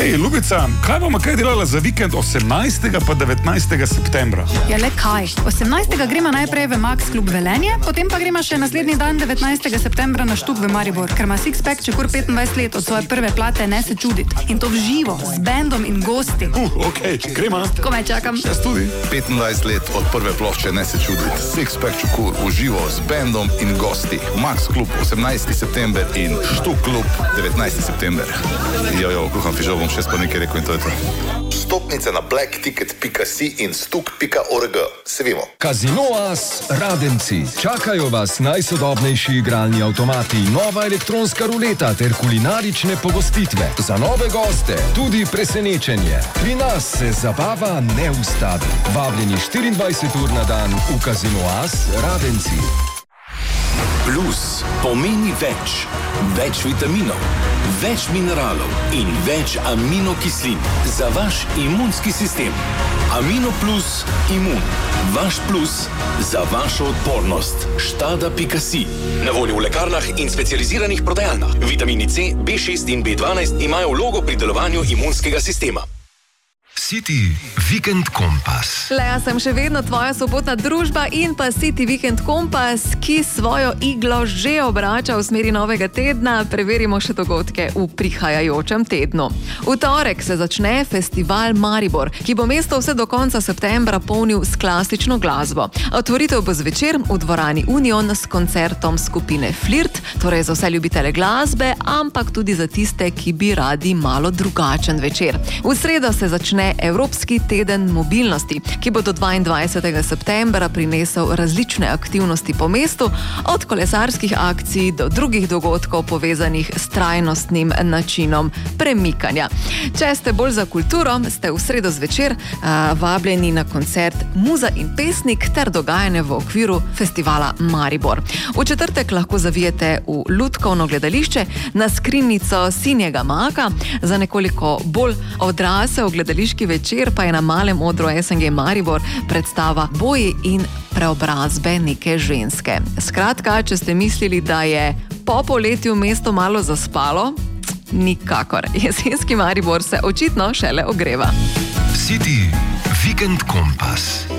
Hej, Ljubica, kaj bomo kaj delala za vikend 18. pa 19. septembra? Ja, le kaj? 18. gremo najprej v Max Klub Velenje, potem pa gremo še naslednji dan 19. septembra na Štuk v Maribor, ker ima Sixpack Čekur 25 let od svoje prve plate Ne se čudit. In to v živo, z bendom in gosti. Okej, gremo. Komaj čakam. Jaz tudi. 25 let od prve plošče Ne se čudit. Sixpack Čekur v živo, z bendom in gosti. Max Klub 18. september in Štuk Klub 19. september. Jojo, kuham fižol, bom še pa nekaj rekel in to je to. Stopnice na blackticket.si in stuk.org. Se vimo. Casino As Radenci. Čakajo vas najsodobnejši igralni avtomati, nova elektronska ruleta ter kulinarične pogostitve. Za nove goste tudi presenečenje. Pri nas se zabava ne ustavi. Vabljeni 24 ur na dan v Casino As Radenci. Plus pomeni več. Več vitaminov, več mineralov in več aminokislin za vaš imunski sistem. Amino Plus Imun. Vaš plus za vašo odpornost. Štada.si. Na voljo v lekarnah in specializiranih prodajalnah. Vitamini C, B6 in B12 imajo vlogo pri delovanju imunskega sistema. City Weekend Kompas. Lea, sem še vedno tvoja sobotna družba in pa City Weekend Kompas, ki svojo iglo že obrača v smeri novega tedna. Preverimo še dogodke v prihajajočem tednu. V torek se začne festival Maribor, ki bo mesto vse do konca septembra polnil s klasično glasbo. Otvoritev bo zvečer v dvorani Union s koncertom skupine Flirt, torej za vse ljubitele glasbe, ampak tudi za tiste, ki bi radi malo drugačen večer. V sredo se začne Evropski teden mobilnosti, ki bo do 22. septembra prinesel različne aktivnosti po mestu, od kolesarskih akcij do drugih dogodkov povezanih s trajnostnim načinom premikanja. Če ste bolj za kulturo, ste v sredo zvečer vabljeni na koncert Muza in pesnik ter dogajanje v okviru festivala Maribor. V četrtek lahko zavijete v lutkovno gledališče na skrinjico Sinjega maka. Za nekoliko bolj odrasel gledališki večer pa je na malem odru SNG Maribor predstava Boji in preobrazbe neke ženske. Skratka, če ste mislili, da je po poletju mesto malo zaspalo, nikakor. Jesenski Maribor se očitno šele ogreva. City Weekend Kompas.